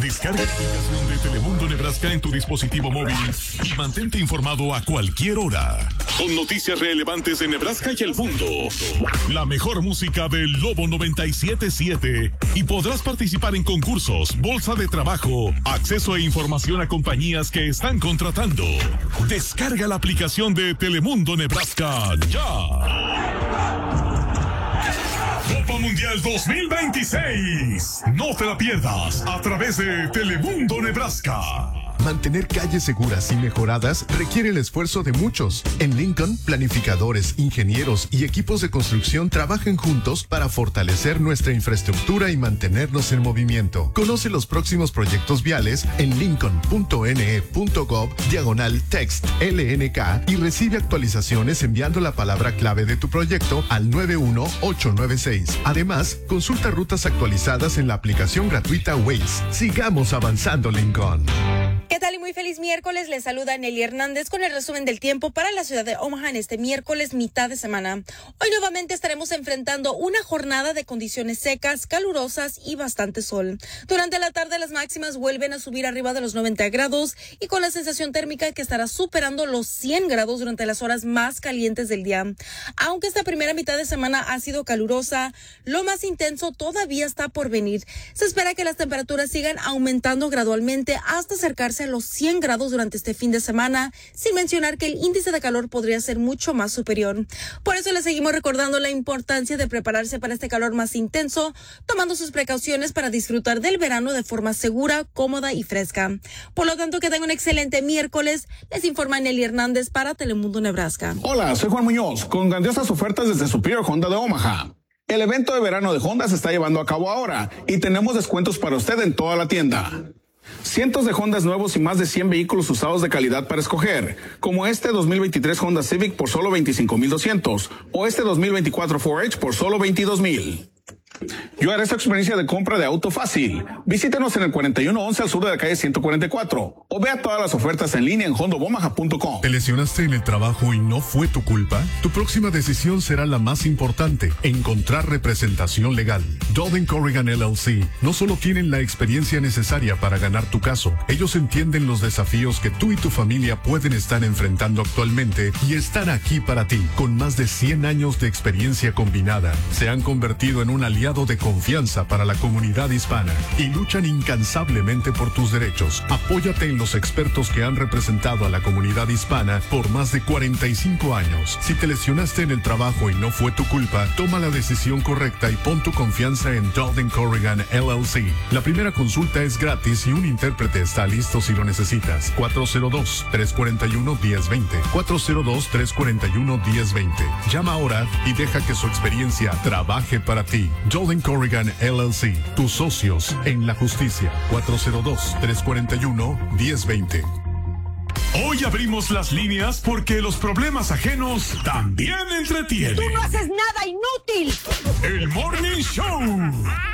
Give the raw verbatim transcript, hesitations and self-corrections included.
Descarga la aplicación de Telemundo Nebraska en tu dispositivo móvil y mantente informado a cualquier hora. Con noticias relevantes de Nebraska y el mundo. La mejor música del Lobo noventa y siete punto siete. Y podrás participar en concursos, bolsa de trabajo, acceso e información a compañías que están contratando. Descarga la aplicación de Telemundo Nebraska ya. Copa Mundial dos mil veintiséis. No te la pierdas a través de Telemundo Nebraska. Mantener calles seguras y mejoradas requiere el esfuerzo de muchos. En Lincoln, planificadores, ingenieros y equipos de construcción trabajan juntos para fortalecer nuestra infraestructura y mantenernos en movimiento. Conoce los próximos proyectos viales en lincoln.ne.gov diagonal text L N K y recibe actualizaciones enviando la palabra clave de tu proyecto al nueve uno ocho nueve seis. Además, consulta rutas actualizadas en la aplicación gratuita Waze. Sigamos avanzando, Lincoln. ¿Qué tal y muy feliz miércoles? Les saluda Nelly Hernández con el resumen del tiempo para la ciudad de Omaha en este miércoles mitad de semana. Hoy nuevamente estaremos enfrentando una jornada de condiciones secas, calurosas y bastante sol. Durante la tarde las máximas vuelven a subir arriba de los noventa grados y con la sensación térmica que estará superando los cien grados durante las horas más calientes del día. Aunque esta primera mitad de semana ha sido calurosa, lo más intenso todavía está por venir. Se espera que las temperaturas sigan aumentando gradualmente hasta acercarse a los cien grados durante este fin de semana, sin mencionar que el índice de calor podría ser mucho más superior. Por eso les seguimos recordando la importancia de prepararse para este calor más intenso, tomando sus precauciones para disfrutar del verano de forma segura, cómoda y fresca. Por lo tanto, que tengan un excelente miércoles. Les informa Nelly Hernández para Telemundo Nebraska. Hola, soy Juan Muñoz, con grandiosas ofertas desde Superior Honda de Omaha. El evento de verano de Honda se está llevando a cabo ahora y tenemos descuentos para usted en toda la tienda. Cientos de Hondas nuevos y más de cien vehículos usados de calidad para escoger, como este dos mil veintitrés Honda Civic por solo veinticinco mil doscientos o este dos mil veinticuatro cuatro H por solo veintidós mil. Yo haré su experiencia de compra de auto fácil. Visítenos en el cuarenta y uno once al sur de la calle ciento cuarenta y cuatro o vea todas las ofertas en línea en honda omaha punto com. ¿Te lesionaste en el trabajo y no fue tu culpa? Tu próxima decisión será la más importante: encontrar representación legal. Dowden Corrigan L L C no solo tienen la experiencia necesaria para ganar tu caso, ellos entienden los desafíos que tú y tu familia pueden estar enfrentando actualmente y están aquí para ti. Con más de cien años de experiencia combinada, se han convertido en un aliado de confianza para la comunidad hispana y luchan incansablemente por tus derechos. Apóyate en los expertos que han representado a la comunidad hispana por más de cuarenta y cinco años. Si te lesionaste en el trabajo y no fue tu culpa, toma la decisión correcta y pon tu confianza en Dowden Corrigan L L C. La primera consulta es gratis y un intérprete está listo si lo necesitas. cuatro cero dos, tres cuatro uno, uno cero dos cero. cuatro cero dos, tres cuatro uno, uno cero dos cero. Llama ahora y deja que su experiencia trabaje para ti. Dowden Corrigan L L C, tus socios en la justicia. cuatro cero dos, tres cuatro uno, uno cero dos cero. Hoy abrimos las líneas porque los problemas ajenos también entretienen. ¡Tú no haces nada, inútil! El Morning Show.